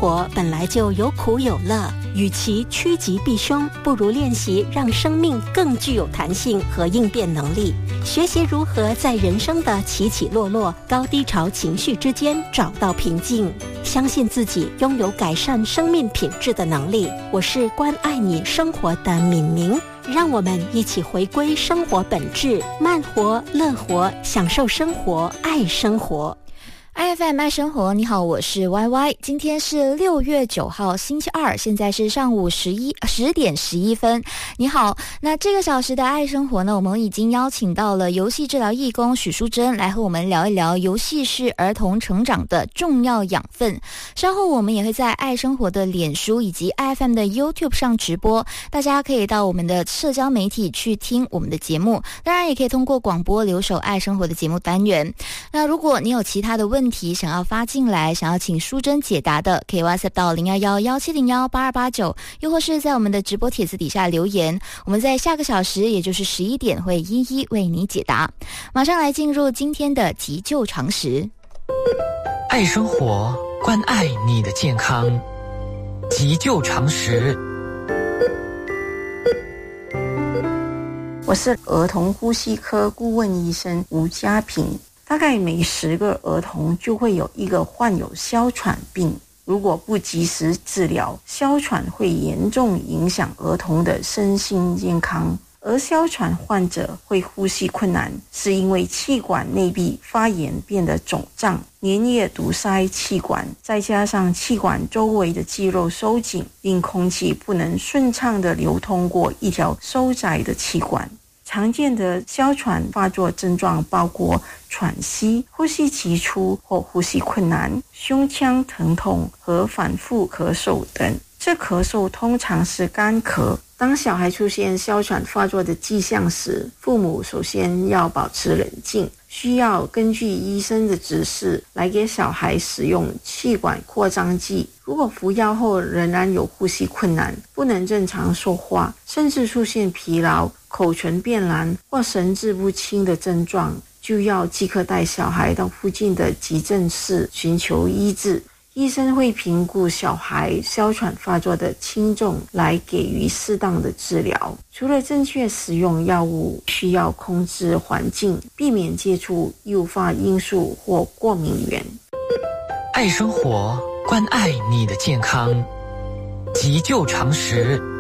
活本来就有苦有乐，与其趋吉避凶，不如练习让生命更具有弹性和应变能力，学习如何在人生的起起落落、高低潮情绪之间找到平静，相信自己拥有改善生命品质的能力。我是关爱你生活的敏明，让我们一起回归生活本质，慢活、乐活，享受生活，爱生活。 IFM 爱生活，你好，我是 YY。今天是6月9号星期二，现在是上午10点11分。你好，那这个小时的爱生活呢，我们已经邀请到了游戏治疗义工许淑珍来和我们聊一聊游戏是儿童成长的重要养分。稍后我们也会在爱生活的脸书以及 IFM 的 YouTube 上直播，大家可以到我们的社交媒体去听我们的节目，当然也可以通过广播留守爱生活的节目单元。那如果你有其他的问题想要发进来，想要请淑珍解答的，可以 WhatsApp 到011-1701-8289，又或是在我们的直播帖子底下留言，我们在下个小时也就是11点会一一为你解答。马上来进入今天的急救常识。 爱生活，关爱你的健康，急救常识。 我是儿童呼吸科顾问医生吴家平。大概每10个儿童就会有一个患有哮喘病，如果不及时治疗，哮喘会严重影响儿童的身心健康。而哮喘患者会呼吸困难，是因为气管内壁发炎变得肿胀，粘液堵塞气管，再加上气管周围的肌肉收紧，令空气不能顺畅地流通过一条收窄的气管。常见的哮喘发作症状包括喘息、呼吸急促或呼吸困难、胸腔疼痛和反复咳嗽等。这咳嗽通常是干咳。当小孩出现哮喘发作的迹象时，父母首先要保持冷静，需要根据医生的指示来给小孩使用气管扩张剂。如果服药后仍然有呼吸困难，不能正常说话，甚至出现疲劳、口唇变蓝或神志不清的症状，就要即刻带小孩到附近的急诊室寻求医治。医生会评估小孩哮喘发作的轻重，来给予适当的治疗。除了正确使用药物，需要控制环境，避免接触诱发因素或过敏源。 爱生活，关爱你的健康，急救常识。